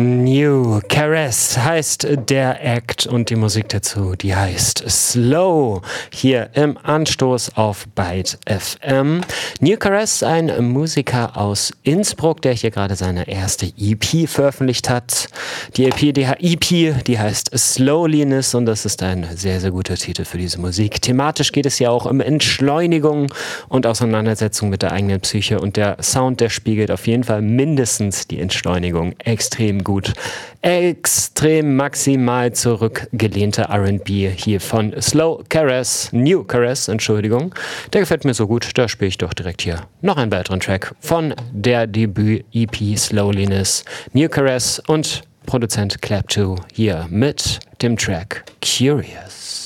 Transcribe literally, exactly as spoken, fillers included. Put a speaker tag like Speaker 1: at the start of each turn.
Speaker 1: New Caress heißt der Act und die Musik dazu, die heißt Slow, hier im Anstoß auf Byte F M. New Caress, ein Musiker aus Innsbruck, der hier gerade seine erste E P veröffentlicht hat. Die E P, die E P, die heißt Slowliness und das ist ein sehr, sehr guter Titel für diese Musik. Thematisch geht es ja auch um Entschleunigung und Auseinandersetzung mit der eigenen Psyche und der Sound, der spiegelt auf jeden Fall mindestens die Entschleunigung extrem gut. Extrem maximal zurückgelehnte R and B hier von Slow Caress, New Caress, Entschuldigung. Der gefällt mir so gut, da spiele ich doch direkt hier noch einen weiteren Track von der Debüt-E P Slowliness, New Caress und Produzent Clap zwei hier mit dem Track Curious.